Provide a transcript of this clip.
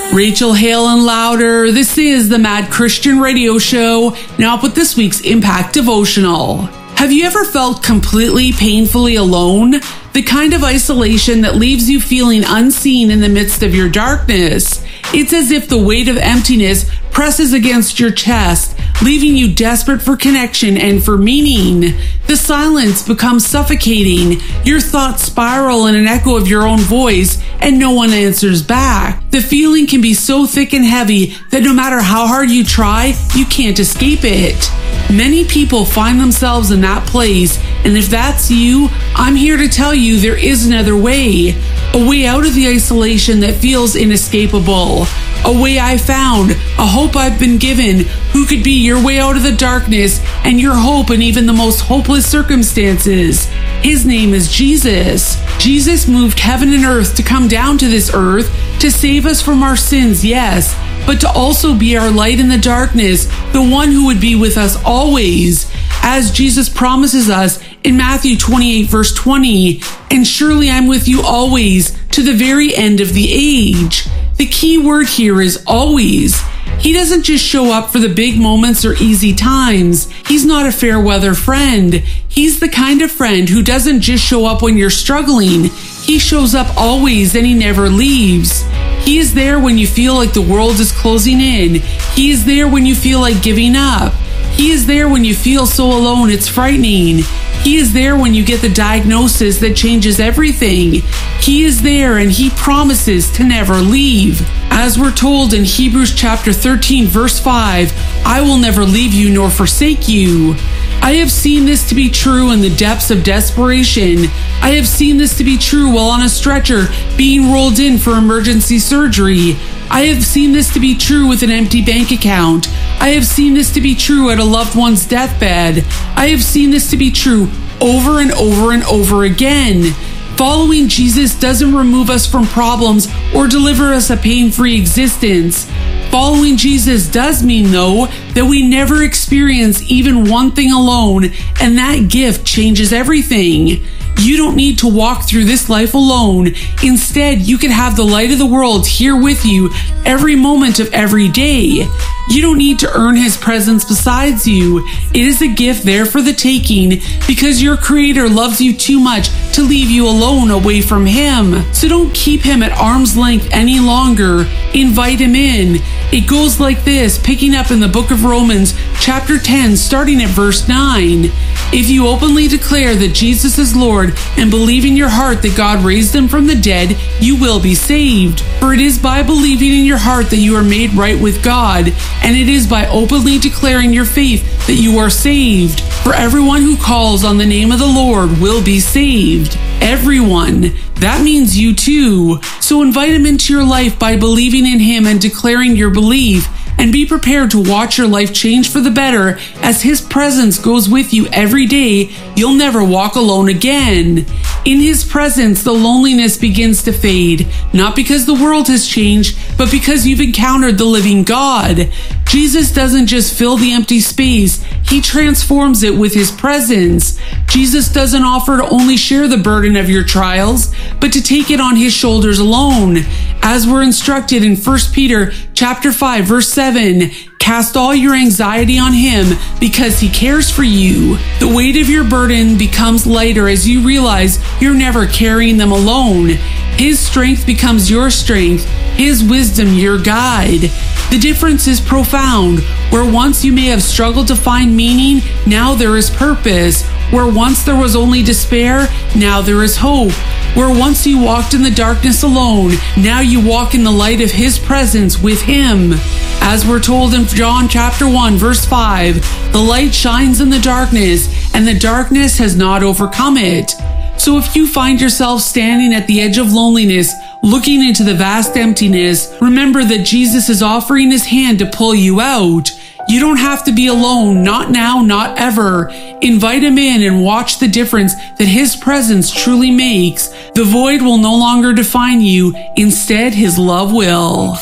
Rachel Hale and Louder. This is the Mad Christian Radio Show. Now up with this week's Impact Devotional. Have you ever felt completely painfully alone? The kind of isolation that leaves you feeling unseen in the midst of your darkness. It's as if the weight of emptiness presses against your chest, leaving you desperate for connection and for meaning. The silence becomes suffocating. Your thoughts spiral in an echo of your own voice, and no one answers back. The feeling can be so thick and heavy that no matter how hard you try, you can't escape it. Many people find themselves in that place, and if that's you, I'm here to tell you there is another way. A way out of the isolation that feels inescapable. A way I found, a hope I've been given, who could be your way out of the darkness and your hope in even the most hopeless circumstances. His name is Jesus. Jesus moved heaven and earth to come down to this earth to save us from our sins, yes, but to also be our light in the darkness, the one who would be with us always. As Jesus promises us in Matthew 28 verse 20, and surely I'm with you always to the very end of the age. The key word here is always. He doesn't just show up for the big moments or easy times. He's not a fair weather friend. He's the kind of friend who doesn't just show up when you're struggling. He shows up always and he never leaves. He is there when you feel like the world is closing in. He is there when you feel like giving up. He is there when you feel so alone it's frightening. He is there when you get the diagnosis that changes everything. He is there and he promises to never leave. As we're told in Hebrews chapter 13 verse 5, I will never leave you nor forsake you. I have seen this to be true in the depths of desperation. I have seen this to be true while on a stretcher being rolled in for emergency surgery. I have seen this to be true with an empty bank account. I have seen this to be true at a loved one's deathbed. I have seen this to be true over and over and over again. Following Jesus doesn't remove us from problems or deliver us a pain-free existence. Following Jesus does mean, though, that we never experience even one thing alone, and that gift changes everything. You don't need to walk through this life alone. Instead, you can have the light of the world here with you every moment of every day. You don't need to earn his presence besides you. It is a gift there for the taking because your Creator loves you too much to leave you alone away from him. So don't keep him at arm's length any longer. Invite him in. It goes like this, picking up in the book of Romans, chapter 10, starting at verse 9. If you openly declare that Jesus is Lord and believe in your heart that God raised him from the dead, you will be saved. For it is by believing in your heart that you are made right with God, and it is by openly declaring your faith that you are saved. For everyone who calls on the name of the Lord will be saved. Everyone. That means you too. So invite him into your life by believing in him and declaring your belief. And be prepared to watch your life change for the better as his presence goes with you every day. You'll never walk alone again. In his presence, the loneliness begins to fade, not because the world has changed, but because you've encountered the living God. Jesus doesn't just fill the empty space, he transforms it with his presence. Jesus doesn't offer to only share the burden of your trials, but to take it on his shoulders alone. As we're instructed in 1 Peter chapter 5 verse 7, cast all your anxiety on him because he cares for you. The weight of your burden becomes lighter as you realize you're never carrying them alone. His strength becomes your strength, his wisdom your guide. The difference is profound. Where once you may have struggled to find meaning, now there is purpose. Where once there was only despair, now there is hope. Where once you walked in the darkness alone, now you walk in the light of his presence with him. As we're told in John chapter 1 verse 5, the light shines in the darkness, and the darkness has not overcome it. So if you find yourself standing at the edge of loneliness, looking into the vast emptiness, remember that Jesus is offering his hand to pull you out. You don't have to be alone, not now, not ever. Invite him in and watch the difference that his presence truly makes. The void will no longer define you. Instead, his love will.